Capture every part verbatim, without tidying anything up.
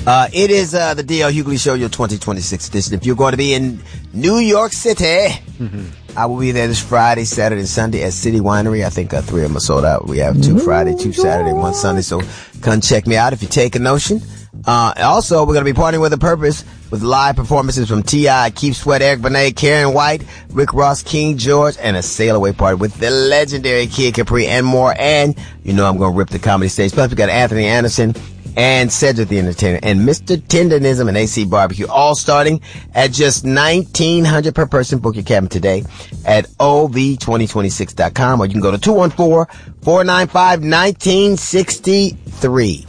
Uh, it is uh, the D L Hughley Show, your twenty twenty-six edition. If you're going to be in New York City, mm-hmm. I will be there this Friday, Saturday, and Sunday at City Winery. I think uh, three of them are sold out. We have two New Friday, two Saturday, one Sunday. So come check me out if you take a notion. Uh, also, we're going to be partying with a purpose with live performances from T I, Keith Sweat, Eric Benet, Karen White, Rick Ross, King George, and a sail away party with the legendary Kid Capri and more. And you know I'm going to rip the comedy stage. Plus, we got Anthony Anderson and Cedric the Entertainer and Mister Tendernism and A C Barbecue, all starting at just nineteen hundred dollars per person. Book your cabin today at O V twenty twenty-six dot com, or you can go to two one four, four nine five, one nine six three.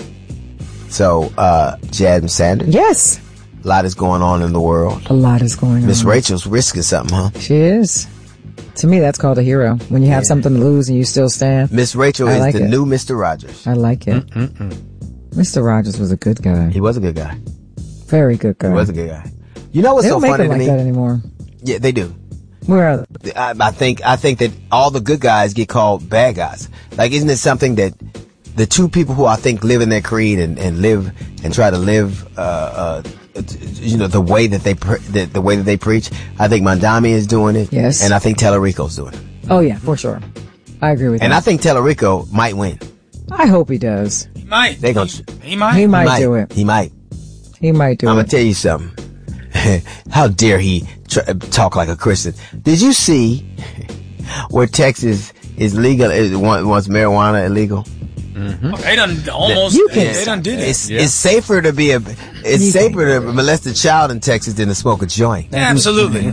So, uh, Jasmine Sanders. Yes. A lot is going on in the world. A lot is going on. Miss Rachel's risking something, huh? She is. To me, that's called a hero. When you have yeah. something to lose and you still stand. Miss Rachel I is like the it. new Mister Rogers. I like it. Mm-mm-mm. Mister Rogers was a good guy. He was a good guy. Very good guy. He was a good guy. You know what's they so don't funny make to it me? Like that anymore. Yeah, they do. Where are they? I, I think I think that all the good guys get called bad guys. Like, isn't it something that the two people who I think live in their creed and, and live and try to live, uh, uh, you know, the way that they pre- the, the way that they preach. I think Mondami is doing it. Yes. And I think Tellerico's doing it. Oh yeah, for sure. I agree with and that. And I think Tellerico might win. I hope he does. He might. They gonna. He, he might. He might, he might do it. He might. He might do I'm it. I'm gonna tell you something. How dare he tr- talk like a Christian? Did you see where Texas is legal? It wants marijuana illegal. Mm-hmm. They done almost. You can, they done did it. It's, yeah. it's safer to be a. It's You safer can. to molest a child in Texas than to smoke a joint. Absolutely.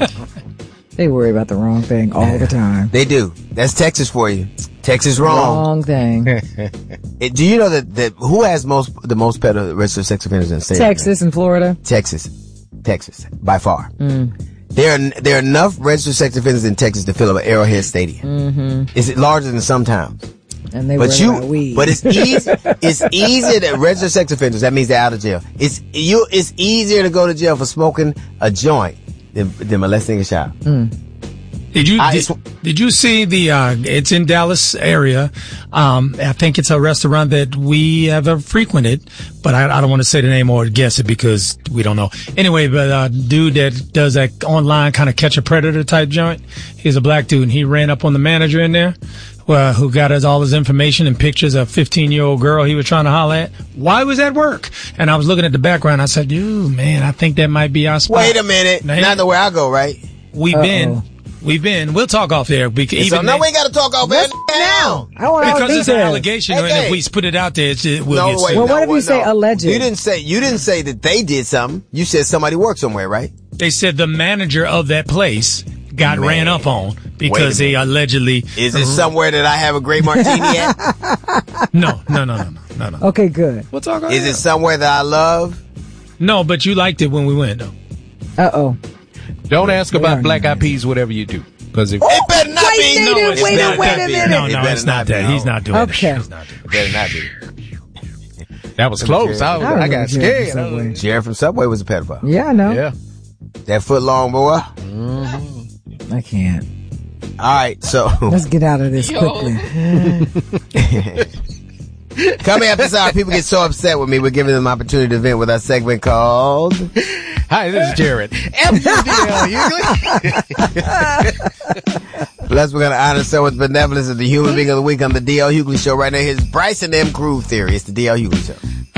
They worry about the wrong thing all the time. They do. That's Texas for you. Texas wrong. Wrong thing. It, do you know that, that who has most the most pedo registered sex offenders in the state? Texas and Florida. Texas, Texas by far. Mm. There are there are enough registered sex offenders in Texas to fill up an Arrowhead Stadium. Mm-hmm. It's larger than some towns. And they but worry you, about weed. but it's easy. It's easier to register sex offenders. That means they're out of jail. It's you. It's easier to go to jail for smoking a joint than, than molesting a child. Mm. Did you I, did, did you see the? Uh, it's in Dallas area. Um, I think it's a restaurant that we have uh, frequented, but I, I don't want to say the name or guess it because we don't know. Anyway, but uh, dude that does that online kind of catch a predator type joint. He's a black dude, and he ran up on the manager in there, uh, who got us all his information and pictures of a fifteen year old girl he was trying to holler at. Why was that work? And I was looking at the background. I said, "You man, I think that might be our spot." Wait a minute, now, not the way I go, right? We've Uh-oh. been. We've been. We'll talk off there. Because So, even no, they, we ain't got to talk off there now. I want because it's an details. allegation, Hey, and hey. if we put it out there, it's, it will No, get wait, sued. Well, no, what if you wait, say no. alleged? You didn't say you didn't say that they did something. You said somebody worked somewhere, right? They said the manager of that place got Man. ran up on because Wait a they allegedly. Is it somewhere that I have a great martini at? No, no, no, no, no, no, no. Okay, good. We'll talk about Is it somewhere that I love? No, but you liked it when we went, though. Uh oh. Don't ask about are Black nice. Eyed Peas, whatever you do. Because if It better not wait, be. they No, didn't- it's wait a- not wait that a big. minute. No, It no, better it's not that. be. He's not doing Okay. it. He's not doing It better not be. that was close, I, was, I I, remember got Jared from scared. Subway. Jared from Subway was a pedophile. Yeah, I know. Yeah. That foot long boy. I can't. All right, so Let's get out of this quickly. coming up this hour, people get so upset with me. We're giving them an opportunity to vent with our segment called Hi, this is Jared. F U D L Hughley. Plus, we're going to honor someone's benevolence of the human being of the week on the D L Hughley Show. Right now, here's Bryson M. Groove Theory. It's the D L Hughley Show.